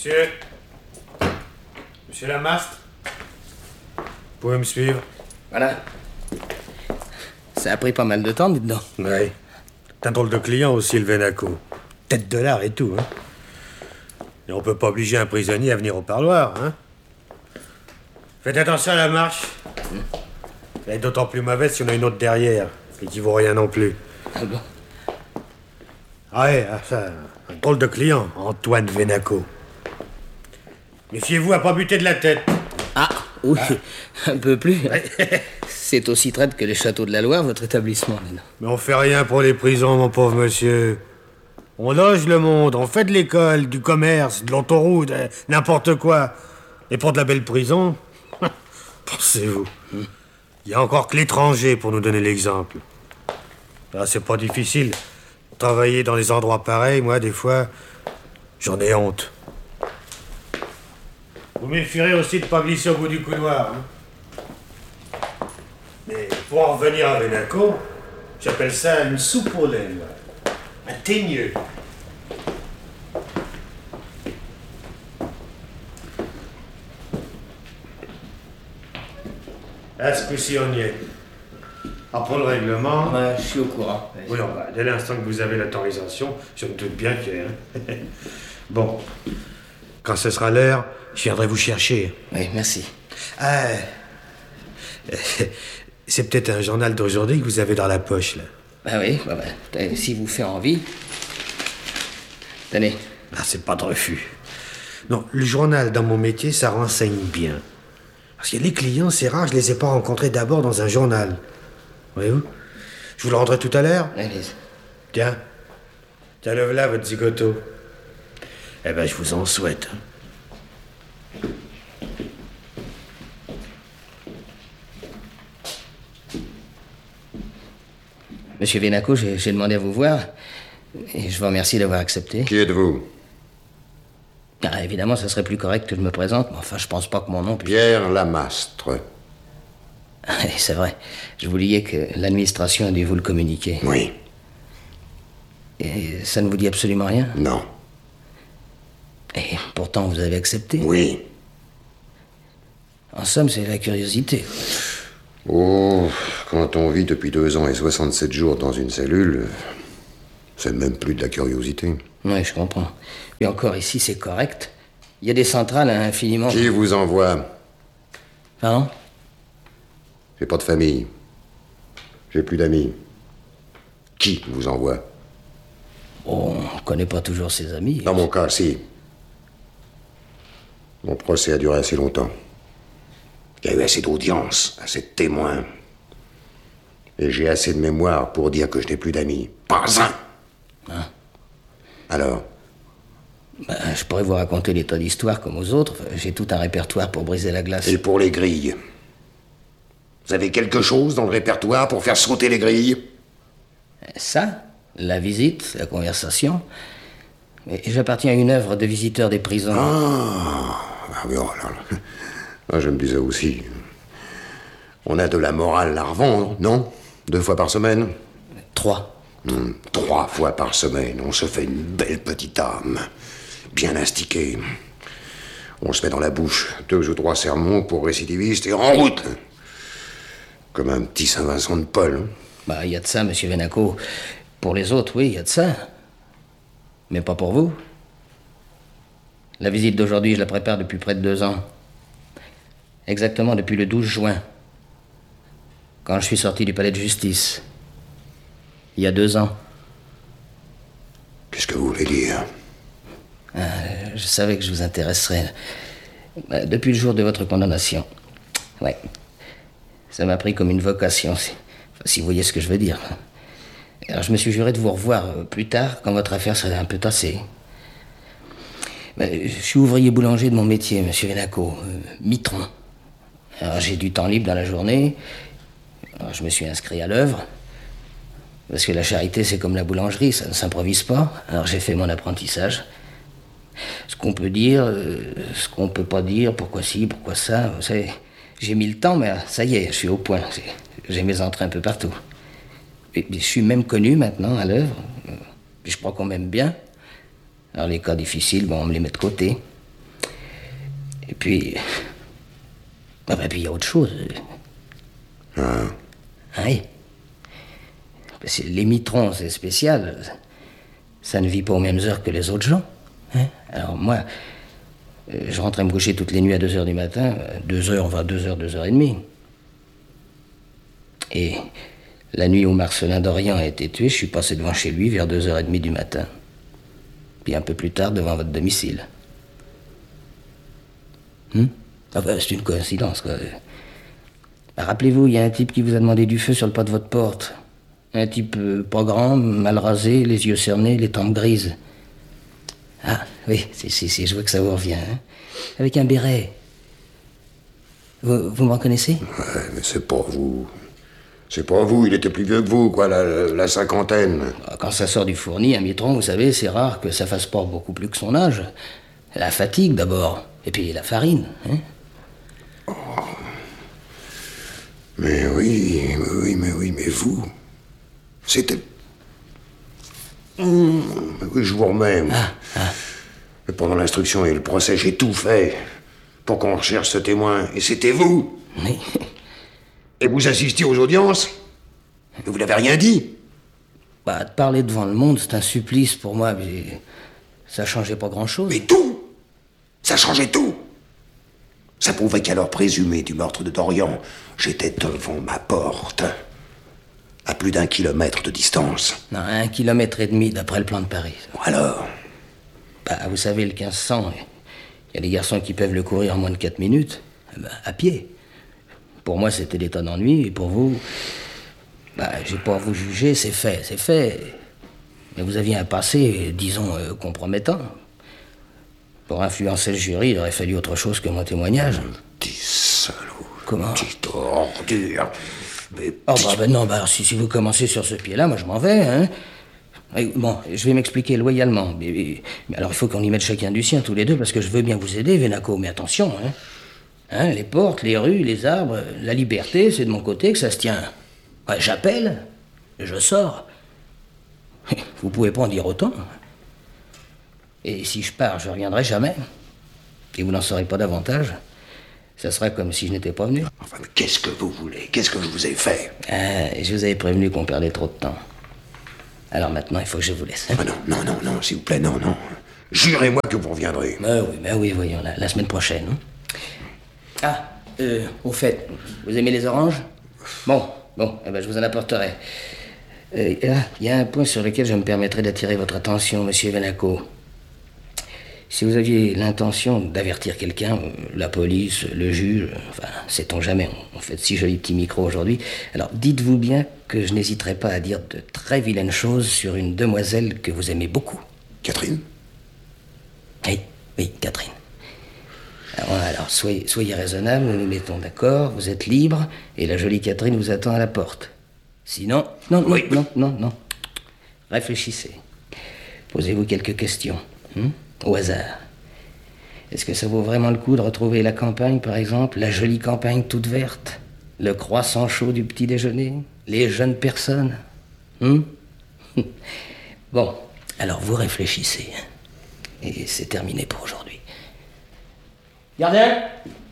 Monsieur. Monsieur Lamastre. Vous pouvez me suivre? Voilà. Ça a pris pas mal de temps, dites donc. Oui. T'es un drôle de client aussi, le Vénaco. Tête de l'art et tout, hein. Et on peut pas obliger un prisonnier à venir au parloir, hein. Faites attention à la marche. Elle est d'autant plus mauvaise si on a une autre derrière, et qui vaut rien non plus. Ah bon? Ah ouais, ça, un drôle de client, Antoine Vénaco. Méfiez-vous à pas buter de la tête. Ah, oui, un peu plus. C'est aussi traite que les châteaux de la Loire, votre établissement, maintenant. Mais on fait rien pour les prisons, mon pauvre monsieur. On loge le monde, on fait de l'école, du commerce, de l'autoroute, n'importe quoi. Et pour de la belle prison, pensez-vous, il y a encore que l'étranger pour nous donner l'exemple. Là, c'est pas difficile. Travailler dans des endroits pareils, moi, des fois, j'en ai honte. Vous méfierez aussi de pas glisser au bout du couloir. Hein. Mais pour en revenir à Vénaco, j'appelle ça une soupe aux lèvres. Un teigneux. À ce coup-ci, on y est. Après le règlement... Ouais, je suis au courant. Oui, dès l'instant que vous avez l'autorisation, je me doute bien qu'il y a... Bon. Quand ce sera l'heure, je viendrai vous chercher. Oui, merci. Ah... C'est peut-être un journal d'aujourd'hui que vous avez dans la poche, là. Ah oui, si vous fait envie... Tenez. Ah, c'est pas de refus. Non, le journal, dans mon métier, ça renseigne bien. Parce que les clients, c'est rare, je les ai pas rencontrés d'abord dans un journal. Voyez-vous? Je vous le rendrai tout à l'heure. Allez. Tiens, le voilà, votre zigoto. Eh ben, je vous en souhaite. Monsieur Vénaco, j'ai demandé à vous voir, et je vous remercie d'avoir accepté. Qui êtes-vous? Ah, évidemment, ça serait plus correct que je me présente, mais enfin, je pense pas que mon nom puisse... Pierre Lamastre. Ah, c'est vrai. Je vous disais que l'administration a dû vous le communiquer. Oui. Et ça ne vous dit absolument rien? Non. Et pourtant, vous avez accepté? Oui. En somme, c'est la curiosité. Oh, quand on vit depuis 2 ans et 67 jours dans une cellule, c'est même plus de la curiosité. Oui, je comprends. Et encore ici, c'est correct. Il y a des centrales infiniment... Qui vous envoie? Pardon? J'ai pas de famille. J'ai plus d'amis. Qui vous envoie? Oh, on connaît pas toujours ses amis. Dans mon cas, si. Mon procès a duré assez longtemps. Il y a eu assez d'audience, assez de témoins. Et j'ai assez de mémoire pour dire que je n'ai plus d'amis. Pas un! Hein? Alors? Je pourrais vous raconter des tas d'histoires comme aux autres. J'ai tout un répertoire pour briser la glace. Et pour les grilles? Vous avez quelque chose dans le répertoire pour faire sauter les grilles? Ça, la visite, la conversation. Et j'appartiens à une œuvre de visiteurs des prisons. Ah oui, oh là là. Ah, je me disais aussi. On a de la morale à revendre, non? 2 fois par semaine? 3. 3 fois par semaine, on se fait une belle petite âme. Bien astiquée. On se met dans la bouche 2 ou 3 sermons pour récidivistes et en route. Comme un petit Saint-Vincent de Paul. Il y a de ça, monsieur Vénaco. Pour les autres, oui, il y a de ça. Mais pas pour vous. La visite d'aujourd'hui, je la prépare depuis près de 2 ans. Exactement depuis le 12 juin. Quand je suis sorti du palais de justice. Il y a 2 ans. Qu'est-ce que vous voulez dire? Je savais que je vous intéresserais. Depuis le jour de votre condamnation. Ouais. Ça m'a pris comme une vocation, si vous voyez ce que je veux dire. Alors je me suis juré de vous revoir plus tard, quand votre affaire serait un peu tassée. Je suis ouvrier boulanger de mon métier, monsieur Vénaco. Mitron. Alors j'ai du temps libre dans la journée. Alors, je me suis inscrit à l'œuvre. Parce que la charité, c'est comme la boulangerie, ça ne s'improvise pas. Alors j'ai fait mon apprentissage. Ce qu'on peut dire, ce qu'on peut pas dire, pourquoi ci, pourquoi ça, vous savez... J'ai mis le temps, mais ça y est, je suis au point. J'ai mes entrées un peu partout. Et je suis même connu maintenant à l'œuvre. Je crois qu'on m'aime bien. Alors les cas difficiles, on me les met de côté. Et puis... puis il y a autre chose. Ah. Oui. Parce que les mitrons, c'est spécial. Ça ne vit pas aux mêmes heures que les autres gens. Hein? Alors moi, je rentrais me coucher toutes les nuits à 2h du matin. 2h, on va 2h, 2h30. Et la nuit où Marcelin Dorian a été tué, je suis passé devant chez lui vers 2h30 du matin. Puis un peu plus tard, devant votre domicile. C'est une coïncidence, quoi. Rappelez-vous, il y a un type qui vous a demandé du feu sur le pas de votre porte. Un type pas grand, mal rasé, les yeux cernés, les tempes grises. Ah, oui, si, je vois que ça vous revient. Hein? Avec un béret. Vous me reconnaissez? Ouais, mais c'est pas vous. C'est pas vous, il était plus vieux que vous, quoi, la cinquantaine. Quand ça sort du fourni, un mitron, vous savez, c'est rare que ça fasse pas beaucoup plus que son âge. La fatigue, d'abord. Et puis la farine, hein? Oh. Mais mais vous... C'était... Oui, je vous remets. Mais pendant l'instruction et le procès, j'ai tout fait pour qu'on recherche ce témoin. Et c'était vous. Mais... Et vous assistiez aux audiences? Et vous n'avez rien dit? De parler devant le monde, c'est un supplice pour moi, mais ça changeait pas grand-chose. Mais tout! Ça changeait tout! Ça prouvait qu'à l'heure présumée du meurtre de Dorian, j'étais devant ma porte. À plus d'1 kilomètre de distance. Non, 1,5 kilomètres d'après le plan de Paris. Alors? Vous savez, le 1500, il y a des garçons qui peuvent le courir en moins de 4 minutes. À pied. Pour moi, c'était des tas d'ennuis, et pour vous... j'ai pas à vous juger, c'est fait. Mais vous aviez un passé, disons, compromettant. Pour influencer le jury, il aurait fallu autre chose que mon témoignage. Petit salaud. Comment? Petite ordure. Mais non, si vous commencez sur ce pied-là, moi je m'en vais, hein. Bon, je vais m'expliquer loyalement. Mais alors il faut qu'on y mette chacun du sien, tous les deux, parce que je veux bien vous aider, Venaco. Mais attention, hein. Les portes, les rues, les arbres, la liberté, c'est de mon côté que ça se tient. Ouais, j'appelle, je sors. Vous pouvez pas en dire autant. Et si je pars, je reviendrai jamais. Et vous n'en saurez pas davantage. Ça sera comme si je n'étais pas venu. Enfin, mais qu'est-ce que vous voulez? Qu'est-ce que je vous ai fait? Je vous avais prévenu qu'on perdait trop de temps. Alors maintenant, il faut que je vous laisse. Hein? Non, s'il vous plaît, non. Jurez-moi que vous reviendrez. Oui, voyons, la semaine prochaine. Au fait, vous aimez les oranges? Bon, je vous en apporterai. Il y a un point sur lequel je me permettrai d'attirer votre attention, monsieur Venaco. Si vous aviez l'intention d'avertir quelqu'un, la police, le juge, sait-on jamais, on fait de si jolis petits micros aujourd'hui, alors dites-vous bien que je n'hésiterai pas à dire de très vilaines choses sur une demoiselle que vous aimez beaucoup. Catherine? Oui, Catherine. Alors, soyez raisonnable, nous nous mettons d'accord, vous êtes libre, et la jolie Catherine vous attend à la porte. Sinon... Non. Réfléchissez. Posez-vous quelques questions. Au hasard. Est-ce que ça vaut vraiment le coup de retrouver la campagne, par exemple? La jolie campagne toute verte? Le croissant chaud du petit déjeuner? Les jeunes personnes? Bon, alors vous réfléchissez. Et c'est terminé pour aujourd'hui. Gardien!